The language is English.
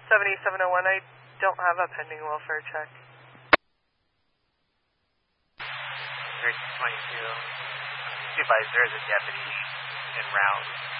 7701, I don't have a pending welfare check. 1322. Supervisor, there is a deputy en route.